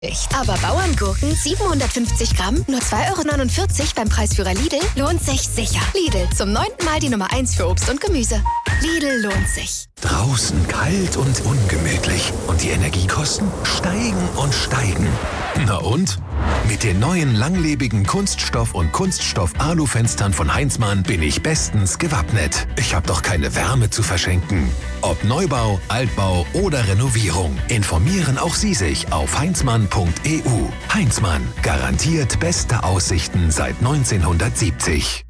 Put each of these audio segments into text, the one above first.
Aber Bauerngurken 750 Gramm, nur 2,49 € beim Preisführer Lidl, lohnt sich sicher. Lidl, zum 9. Mal die Nummer 1 für Obst und Gemüse. Lidl lohnt sich. Draußen kalt und ungemütlich und die Energiekosten steigen und steigen. Na und? Mit den neuen langlebigen Kunststoff- und Kunststoff-Alu-Fenstern von Heinzmann bin ich bestens gewappnet. Ich habe doch keine Wärme zu verschenken. Ob Neubau, Altbau oder Renovierung, informieren auch Sie sich auf heinzmann.eu. Heinzmann, garantiert beste Aussichten seit 1970.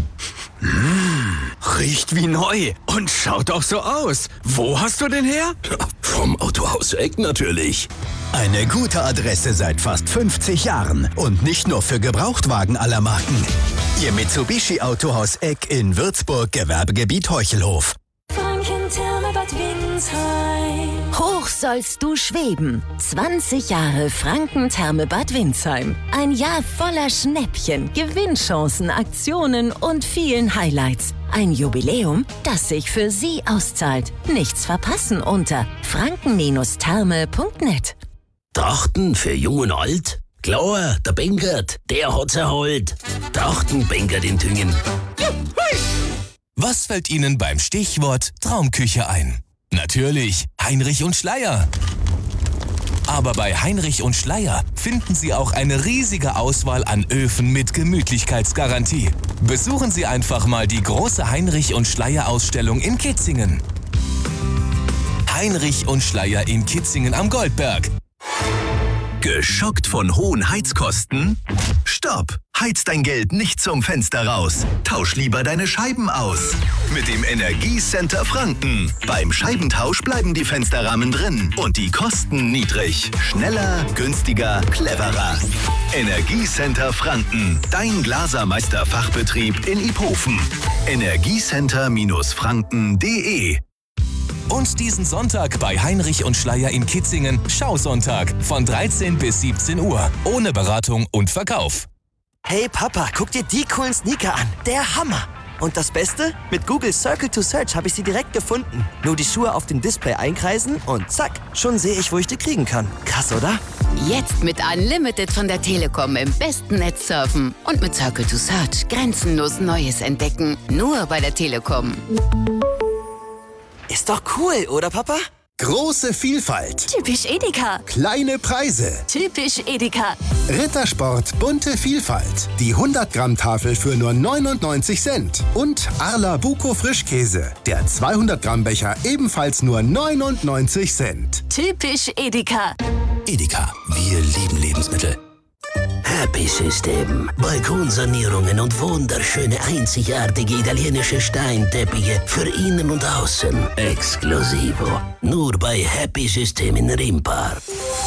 Riecht wie neu und schaut auch so aus. Wo hast du den her? Vom Autohaus Eck natürlich. Eine gute Adresse seit fast 50 Jahren und nicht nur für Gebrauchtwagen aller Marken. Ihr Mitsubishi Autohaus Eck in Würzburg, Gewerbegebiet Heuchelhof. Franken-Therme Bad Windsheim. Hoch sollst du schweben. 20 Jahre Franken-Therme Bad Windsheim. Ein Jahr voller Schnäppchen, Gewinnchancen, Aktionen und vielen Highlights. Ein Jubiläum, das sich für Sie auszahlt. Nichts verpassen unter franken-therme.net. Trachten für Jung und Alt? Klar, der Bengert, der hat's erholt. Trachten Bengert in Tüngen. Was fällt Ihnen beim Stichwort Traumküche ein? Natürlich Heinrich und Schleyer. Aber bei Heinrich und Schleyer finden Sie auch eine riesige Auswahl an Öfen mit Gemütlichkeitsgarantie. Besuchen Sie einfach mal die große Heinrich und Schleyer Ausstellung in Kitzingen. Heinrich und Schleyer in Kitzingen am Goldberg. Geschockt von hohen Heizkosten? Stopp! Heiz dein Geld nicht zum Fenster raus. Tausch lieber deine Scheiben aus. Mit dem Energiecenter Franken. Beim Scheibentausch bleiben die Fensterrahmen drin und die Kosten niedrig. Schneller, günstiger, cleverer. Energiecenter Franken. Dein Glasermeister-Fachbetrieb in Iphofen. Energiecenter-franken.de. Und diesen Sonntag bei Heinrich und Schleyer in Kitzingen Schausonntag von 13 bis 17 Uhr. Ohne Beratung und Verkauf. Hey Papa, guck dir die coolen Sneaker an. Der Hammer. Und das Beste? Mit Google Circle to Search habe ich sie direkt gefunden. Nur die Schuhe auf dem Display einkreisen und zack, schon sehe ich, wo ich die kriegen kann. Krass, oder? Jetzt mit Unlimited von der Telekom im besten Netz surfen. Und mit Circle to Search grenzenlos Neues entdecken. Nur bei der Telekom. Ist doch cool, oder Papa? Große Vielfalt. Typisch Edeka. Kleine Preise. Typisch Edeka. Rittersport bunte Vielfalt. Die 100-Gramm-Tafel für nur 99 Cent. Und Arla Buko Frischkäse. Der 200-Gramm-Becher ebenfalls nur 99 Cent. Typisch Edeka. Edeka, wir lieben Lebensmittel. Happy System. Balkonsanierungen und wunderschöne, einzigartige italienische Steinteppiche für innen und außen. Exklusivo. Nur bei Happy System in Rimpark.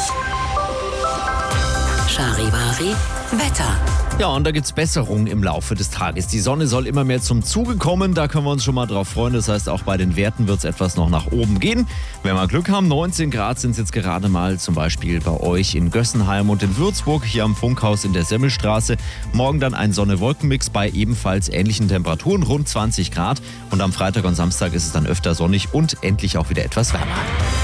Charivari, Wetter. Ja, und da gibt's Besserung im Laufe des Tages. Die Sonne soll immer mehr zum Zuge kommen, da können wir uns schon mal drauf freuen. Das heißt, auch bei den Werten wird's etwas noch nach oben gehen. Wenn wir Glück haben, 19 Grad sind es jetzt gerade mal zum Beispiel bei euch in Gössenheim und in Würzburg, hier am Funkhaus in der Semmelstraße. Morgen dann ein Sonne-Wolken-Mix bei ebenfalls ähnlichen Temperaturen, rund 20 Grad. Und am Freitag und Samstag ist es dann öfter sonnig und endlich auch wieder etwas wärmer.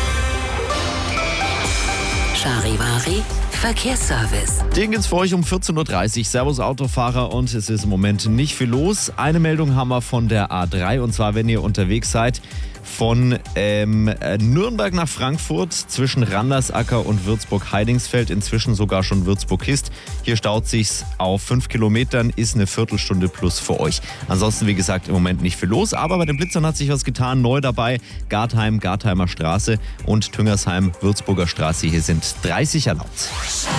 Charivari Verkehrsservice. Den geht's für euch um 14.30 Uhr. Servus Autofahrer, und es ist im Moment nicht viel los. Eine Meldung haben wir von der A3, und zwar, wenn ihr unterwegs seid von Nürnberg nach Frankfurt zwischen Randersacker und Würzburg-Heidingsfeld, inzwischen sogar schon Würzburg-Hist. Hier staut sich's auf 5 Kilometern, ist eine Viertelstunde plus für euch. Ansonsten, wie gesagt, im Moment nicht viel los, aber bei den Blitzern hat sich was getan. Neu dabei Gartheim, Gartheimer Straße und Tüngersheim, Würzburger Straße. Hier sind 30 erlaubt.